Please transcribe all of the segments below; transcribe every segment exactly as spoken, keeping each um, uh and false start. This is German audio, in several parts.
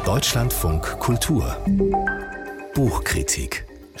Deutschlandfunk Kultur Buchkritik.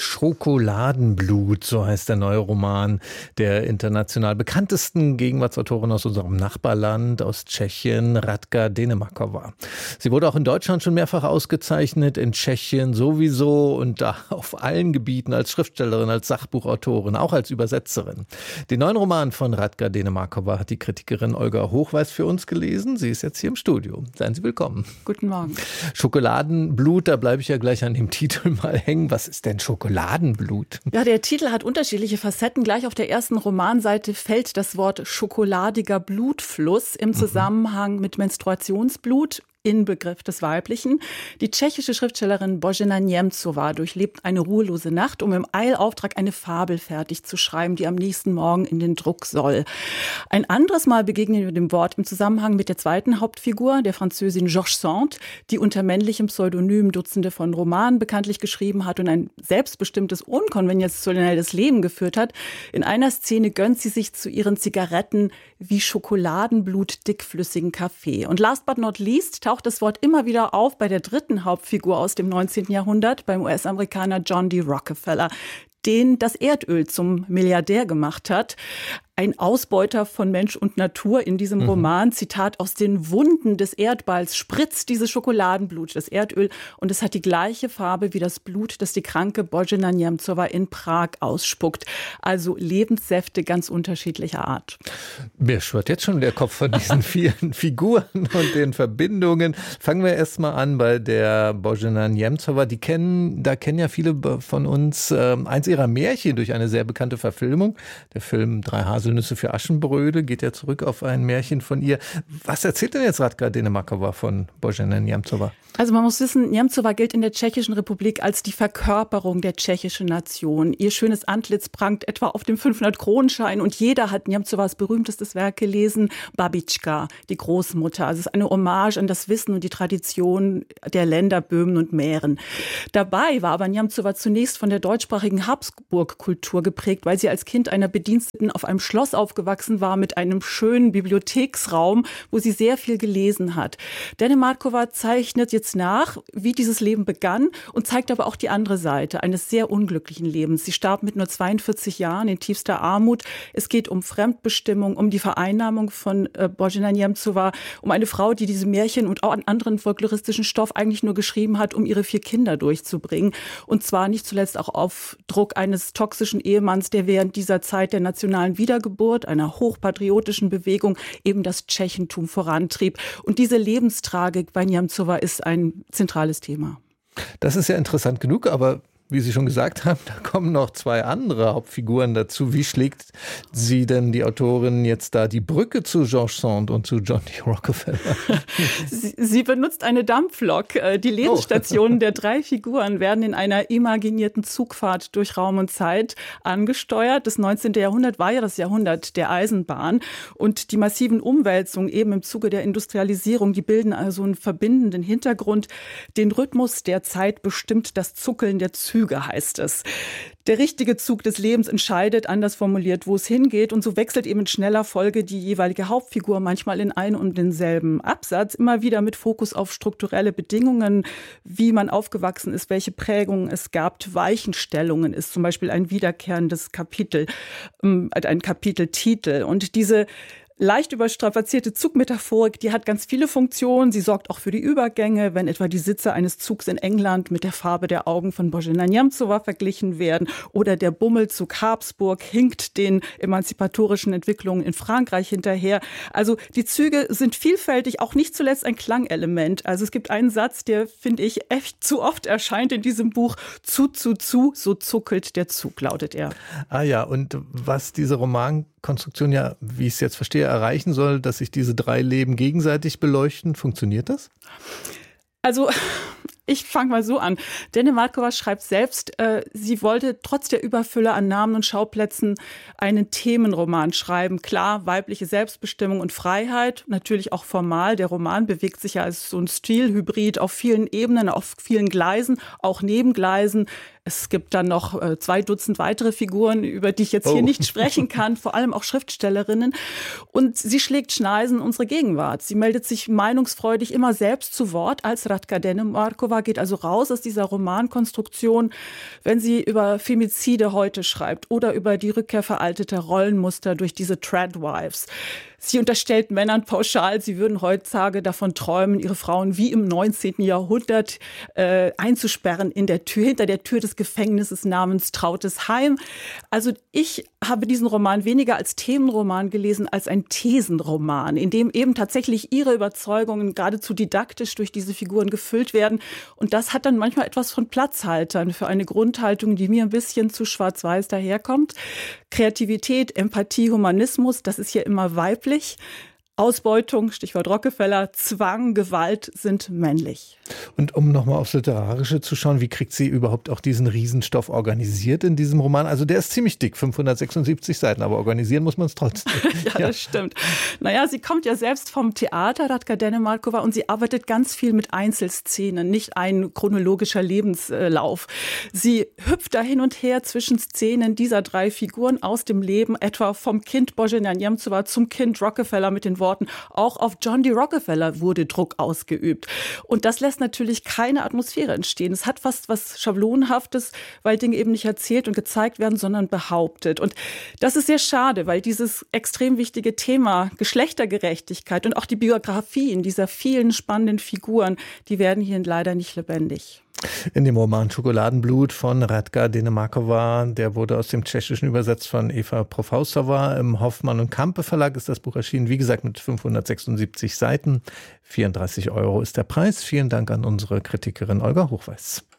Schokoladenblut, so heißt der neue Roman der international bekanntesten Gegenwartsautorin aus unserem Nachbarland, aus Tschechien, Radka Denemarková. Sie wurde auch in Deutschland schon mehrfach ausgezeichnet, in Tschechien sowieso und da auf allen Gebieten als Schriftstellerin, als Sachbuchautorin, auch als Übersetzerin. Den neuen Roman von Radka Denemarková hat die Kritikerin Olga Hochweis für uns gelesen. Sie ist jetzt hier im Studio. Seien Sie willkommen. Guten Morgen. Schokoladenblut, da bleibe ich ja gleich an dem Titel mal hängen. Was ist denn Schokoladenblut? Schokoladenblut. Ja, der Titel hat unterschiedliche Facetten. Gleich auf der ersten Romanseite fällt das Wort schokoladiger Blutfluss im Zusammenhang mit Menstruationsblut. Inbegriff des Weiblichen. Die tschechische Schriftstellerin Božena Němcová durchlebt eine ruhelose Nacht, um im Eilauftrag eine Fabel fertig zu schreiben, die am nächsten Morgen in den Druck soll. Ein anderes Mal begegnen wir dem Wort im Zusammenhang mit der zweiten Hauptfigur, der Französin George Sand, die unter männlichem Pseudonym Dutzende von Romanen bekanntlich geschrieben hat und ein selbstbestimmtes, unkonventionelles Leben geführt hat. In einer Szene gönnt sie sich zu ihren Zigaretten wie Schokoladenblut dickflüssigen Kaffee. Und last but not least taucht das Wort immer wieder auf bei der dritten Hauptfigur aus dem neunzehnten Jahrhundert, beim U S-Amerikaner John D. Rockefeller, den das Erdöl zum Milliardär gemacht hat. Ein Ausbeuter von Mensch und Natur in diesem Roman, Zitat, aus den Wunden des Erdballs spritzt dieses Schokoladenblut, das Erdöl, und es hat die gleiche Farbe wie das Blut, das die kranke Božena Němcová in Prag ausspuckt. Also Lebenssäfte ganz unterschiedlicher Art. Mir schwirrt jetzt schon der Kopf von diesen vielen Figuren und den Verbindungen. Fangen wir erst mal an bei der Božena Němcová. Die kennen, da kennen ja viele von uns äh, eins ihrer Märchen durch eine sehr bekannte Verfilmung. Der Film Drei Haselnüsse für Aschenbrödel geht ja zurück auf ein Märchen von ihr. Was erzählt denn jetzt Radka Denemarková von Božena Němcová? Also man muss wissen, Němcová gilt in der Tschechischen Republik als die Verkörperung der tschechischen Nation. Ihr schönes Antlitz prangt etwa auf dem fünfhundert-Kronenschein und jeder hat Němcovás berühmtestes Werk gelesen, Babička, die Großmutter. Also es ist eine Hommage an das Wissen und die Tradition der Länder Böhmen und Mähren. Dabei war aber Němcová zunächst von der deutschsprachigen Habsburg-Kultur geprägt, weil sie als Kind einer Bediensteten auf einem Schloss aufgewachsen war mit einem schönen Bibliotheksraum, wo sie sehr viel gelesen hat. Denemarková zeichnet jetzt nach, wie dieses Leben begann und zeigt aber auch die andere Seite eines sehr unglücklichen Lebens. Sie starb mit nur zweiundvierzig Jahren in tiefster Armut. Es geht um Fremdbestimmung, um die Vereinnahmung von äh, Božena Němcová, um eine Frau, die diese Märchen und auch an anderen folkloristischen Stoff eigentlich nur geschrieben hat, um ihre vier Kinder durchzubringen. Und zwar nicht zuletzt auch auf Druck eines toxischen Ehemanns, der während dieser Zeit der nationalen Wiedergeburt, einer hochpatriotischen Bewegung, eben das Tschechentum vorantrieb. Und diese Lebenstragik bei Němcová ist ein zentrales Thema. Das ist ja interessant genug, aber wie Sie schon gesagt haben, da kommen noch zwei andere Hauptfiguren dazu. Wie schlägt sie denn, die Autorin, jetzt da die Brücke zu George Sand und zu John D. Rockefeller? Sie, sie benutzt eine Dampflok. Die Lebensstationen oh. der drei Figuren werden in einer imaginierten Zugfahrt durch Raum und Zeit angesteuert. Das neunzehnte Jahrhundert war ja das Jahrhundert der Eisenbahn. Und die massiven Umwälzungen eben im Zuge der Industrialisierung, die bilden also einen verbindenden Hintergrund. Den Rhythmus der Zeit bestimmt das Zuckeln der Züge, heißt es. Der richtige Zug des Lebens entscheidet, anders formuliert, wo es hingeht. Und so wechselt eben in schneller Folge die jeweilige Hauptfigur manchmal in einen und denselben Absatz, immer wieder mit Fokus auf strukturelle Bedingungen, wie man aufgewachsen ist, welche Prägungen es gab, Weichenstellungen ist zum Beispiel ein wiederkehrendes Kapitel, ein Kapiteltitel. Und diese leicht überstrapazierte Zugmetaphorik, die hat ganz viele Funktionen. Sie sorgt auch für die Übergänge, wenn etwa die Sitze eines Zugs in England mit der Farbe der Augen von Božena Němcová verglichen werden oder der Bummelzug Habsburg hinkt den emanzipatorischen Entwicklungen in Frankreich hinterher. Also die Züge sind vielfältig, auch nicht zuletzt ein Klangelement. Also es gibt einen Satz, der, finde ich, echt zu oft erscheint in diesem Buch. Zu, zu, zu, so zuckelt der Zug, lautet er. Ah ja, und was diese Romankonstruktion ja, wie ich es jetzt verstehe, erreichen soll, dass sich diese drei Leben gegenseitig beleuchten. Funktioniert das? Also Ich fange mal so an. Denemarkova schreibt selbst, äh, sie wollte trotz der Überfülle an Namen und Schauplätzen einen Themenroman schreiben. Klar, weibliche Selbstbestimmung und Freiheit, natürlich auch formal. Der Roman bewegt sich ja als so ein Stilhybrid auf vielen Ebenen, auf vielen Gleisen, auch Nebengleisen. Es gibt dann noch äh, zwei Dutzend weitere Figuren, über die ich jetzt hier oh. nicht sprechen kann, vor allem auch Schriftstellerinnen. Und sie schlägt Schneisen in unsere Gegenwart. Sie meldet sich meinungsfreudig immer selbst zu Wort als Radka Denemarkova, geht also raus aus dieser Romankonstruktion, wenn sie über Femizide heute schreibt oder über die Rückkehr veralteter Rollenmuster durch diese Tradwives. Sie unterstellt Männern pauschal, sie würden heutzutage davon träumen, ihre Frauen wie im neunzehnten Jahrhundert äh, einzusperren in der Tür, hinter der Tür des Gefängnisses namens Trautes Heim. Also ich habe diesen Roman weniger als Themenroman gelesen, als ein Thesenroman, in dem eben tatsächlich ihre Überzeugungen geradezu didaktisch durch diese Figuren gefüllt werden. Und das hat dann manchmal etwas von Platzhaltern für eine Grundhaltung, die mir ein bisschen zu schwarz-weiß daherkommt. Kreativität, Empathie, Humanismus, das ist hier immer weiblich. Ausbeutung, Stichwort Rockefeller, Zwang, Gewalt sind männlich. Und um nochmal aufs Literarische zu schauen, wie kriegt sie überhaupt auch diesen Riesenstoff organisiert in diesem Roman? Also der ist ziemlich dick, fünfhundertsechsundsiebzig Seiten, aber organisieren muss man es trotzdem. ja, ja, das stimmt. Naja, sie kommt ja selbst vom Theater, Radka Denemarkova, und sie arbeitet ganz viel mit Einzelszenen, nicht ein chronologischer Lebenslauf. Sie hüpft da hin und her zwischen Szenen dieser drei Figuren aus dem Leben, etwa vom Kind Božena Němcová zum Kind Rockefeller mit den Worten, auch auf John D. Rockefeller wurde Druck ausgeübt. Und das lässt natürlich keine Atmosphäre entstehen. Es hat fast was Schablonenhaftes, weil Dinge eben nicht erzählt und gezeigt werden, sondern behauptet. Und das ist sehr schade, weil dieses extrem wichtige Thema Geschlechtergerechtigkeit und auch die Biografien dieser vielen spannenden Figuren, die werden hier leider nicht lebendig. In dem Roman Schokoladenblut von Radka Denemarkova, der wurde aus dem Tschechischen übersetzt von Eva Profausova. Im Hoffmann und Campe Verlag ist das Buch erschienen, wie gesagt, mit fünfhundertsechsundsiebzig Seiten. vierunddreißig Euro ist der Preis. Vielen Dank an unsere Kritikerin Olga Hochweiß.